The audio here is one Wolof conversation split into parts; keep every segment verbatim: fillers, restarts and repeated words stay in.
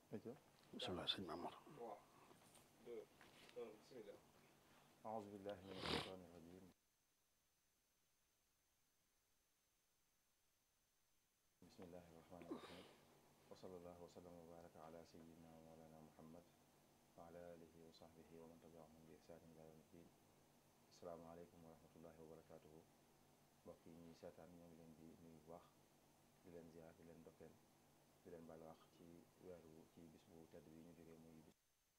bismillah sëñ Mamour. أعوذ بالله من الشيطان الرجيم بسم الله الرحمن الرحيم وصلى الله وسلم وبارك على سيدنا ومولانا محمد وعلى آله وصحبه ومن تبعهم بإحسان إلى يوم الدين. السلام عليكم ورحمة الله وبركاته. mbokk yi ñuy seetaan ñoo ngi leen di nuyu bu baax di leen ziar di leen dokkeel di leen baal wax ci weeru ci bis bu tedd bi ñu jógee muy bis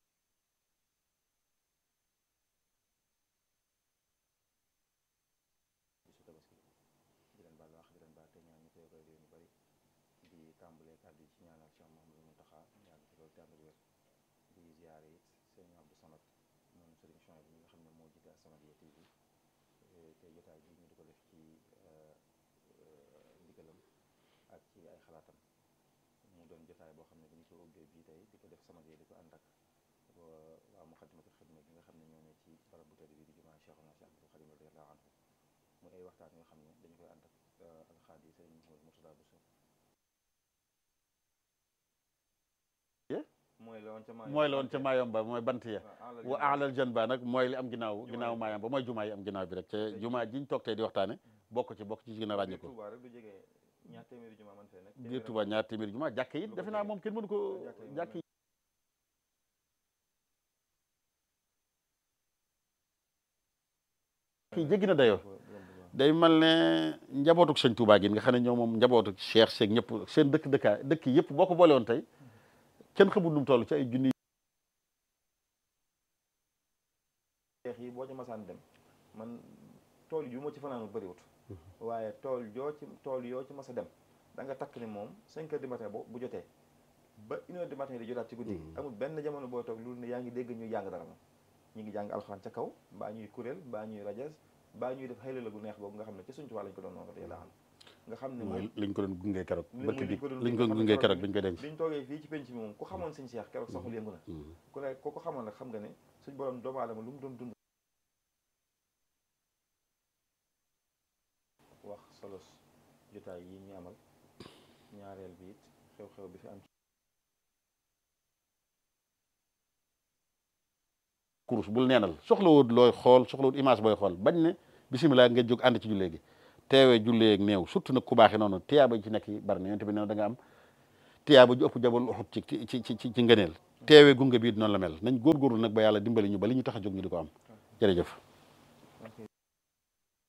bisu tabaski di leen baal wax di leen baal te ñaan ñu koy koy ñu bari di tàmbalee kàddu yi ci ñaanal Cheikh Mouhamadou Mountakha ñaan ci loolu tàmbali wér di ziare it sëñ Abdou Samad noonu sëriñ Chouaib bi nga xam ne moo jiite As-Samadiyya T V te jotaay bi ñu di ko def ci ndigalam ak ci ay xalaatam mu doon jotaay boo xam ne dañu ko ubbee bii tey di ko def Samadiyya di ko ànd ak waa Muxaddamatul Xidma bi nga xam ne ñoo ne ci barab bu tedd bi di jumaa Cheikhuna Cheikh Abdoul Khadim radiyallahu anhu muy ay waxtaan yoo xam ne dañu koy ànd ak alxaadi sëriñ Mouhamadou Mourtada Bousso mooy la woon ca Mayomba mooy la woon ca Mayomba mooy bant ya wa alal jan ba nag mooy li am ginnaaw ginnaaw Mayomba mooy jumaa yi am ginnaaw bi rek te jumaa jiñ toog tey di waxtaane bokk ci bokk ci gën a ràññee ko ñaar téeméeri jumaa man fee nekk biir Touba ñaar téeméeri jumaa jàkk yi defe naa moom kenn mënu ko jàkk yi kii jéggi na dayoo day mel ne njabootuk sëñ Touba gi nga xam ne ñoom moom njabootuk Cheikh Seeg ñëpp seen dëkk dëkkaa dëkk yëpp boo ko boole woon tey kenn xamul nu mu toll ci ay junni Cheikh yi boo ci masaan dem man tool yu ma ci fanaanu bëriwut waaye tool yoo ci tool yoo ci mas a dem da nga takk ni moom cinq heures du matin bo bu jotee ba une heure du matin di jotaat ci guddi gi amul benn jamono boo toog loolu ne yaa ngi dégg ñuy jàng dara moom ñu ngi jàng alxuraan ca kaw mbaa ñuy kuréel mbaa ñuy rajas mbaa ñuy def xëy la gu neex boobu nga xam ne ci suñu tubaab lañ ko doon noonu te yàlla xam nga xam ne moom liñ ko doon gungee keroog bëkk bi liñ ko gungee keroog biñ koy denc liñ toogee fii ci penc mi moom ku xamoon sëñ Cheikh keroog saxul yëngu na ku ne ku ko xamoon nag xam nga ne suñ borom doomu aadama lu mu doon dund wax solos jotaay yi ñu amal ñaareel bi it xew-xew bi fi am kurus bul neenal soxlawut looy xool soxlawut image booy xool bañ ne bisimilah nga jóg ànd ci jullee gi teewee jullee ak néew surtout nag ku baaxee noonu tiyaaba ci nekk bari na yonent bi ne da nga am tiyaaba ju ëpp jabal uxut ci ci ci ci ngëneel teewee gunge bii noonu la mel nañ góorgóorlu nag ba yàlla dimbali ñu ba li ñu tax a jóg ñu di ko am jërëjëf